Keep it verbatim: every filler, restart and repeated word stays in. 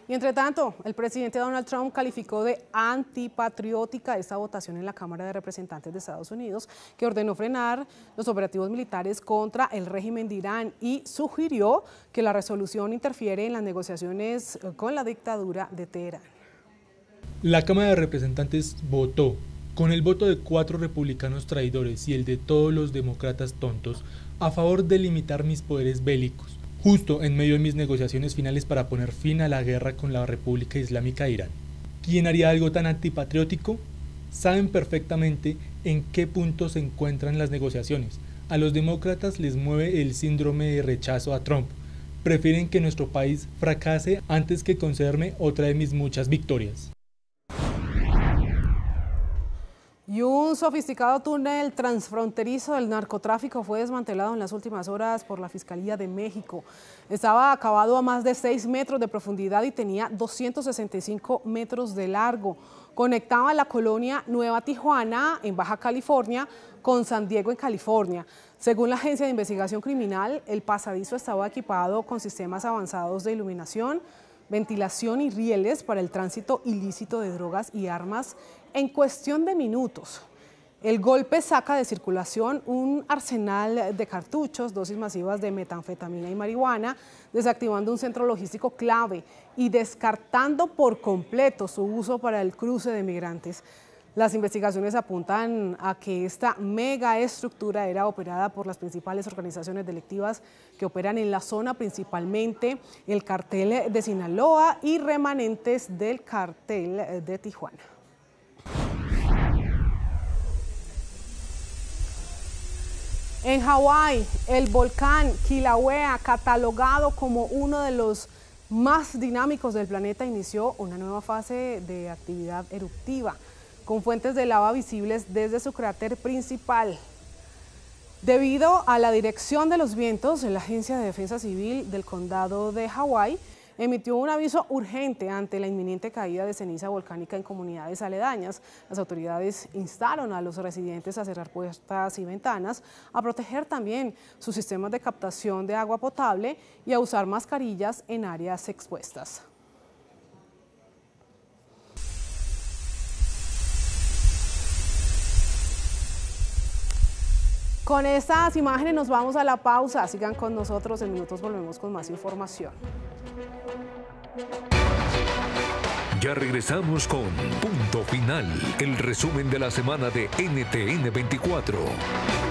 Y entre tanto, el presidente Donald Trump calificó de antipatriótica esta votación en la Cámara de Representantes de Estados Unidos, que ordenó frenar los operativos militares contra el régimen de Irán y sugirió que la resolución interfiere en las negociaciones con la dictadura de Teherán. La Cámara de Representantes votó, con el voto de cuatro republicanos traidores y el de todos los demócratas tontos, a favor de limitar mis poderes bélicos, justo en medio de mis negociaciones finales para poner fin a la guerra con la República Islámica de Irán. ¿Quién haría algo tan antipatriótico? Saben perfectamente en qué punto se encuentran las negociaciones. A los demócratas les mueve el síndrome de rechazo a Trump. Prefieren que nuestro país fracase antes que concederme otra de mis muchas victorias. Y un sofisticado túnel transfronterizo del narcotráfico fue desmantelado en las últimas horas por la Fiscalía de México. Estaba acabado a más de seis metros de profundidad y tenía doscientos sesenta y cinco metros de largo. Conectaba la colonia Nueva Tijuana, en Baja California, con San Diego, en California. Según la Agencia de Investigación Criminal, el pasadizo estaba equipado con sistemas avanzados de iluminación, ventilación y rieles para el tránsito ilícito de drogas y armas en cuestión de minutos. El golpe saca de circulación un arsenal de cartuchos, dosis masivas de metanfetamina y marihuana, desactivando un centro logístico clave y descartando por completo su uso para el cruce de migrantes. Las investigaciones apuntan a que esta megaestructura era operada por las principales organizaciones delictivas que operan en la zona, principalmente el cartel de Sinaloa y remanentes del cartel de Tijuana. En Hawái, el volcán Kilauea, catalogado como uno de los más dinámicos del planeta, inició una nueva fase de actividad eruptiva, con fuentes de lava visibles desde su cráter principal. Debido a la dirección de los vientos, la Agencia de Defensa Civil del Condado de Hawái emitió un aviso urgente ante la inminente caída de ceniza volcánica en comunidades aledañas. Las autoridades instaron a los residentes a cerrar puertas y ventanas, a proteger también sus sistemas de captación de agua potable y a usar mascarillas en áreas expuestas. Con estas imágenes nos vamos a la pausa. Sigan con nosotros, en minutos volvemos con más información. Ya regresamos con Punto Final, el resumen de la semana de N T N veinticuatro.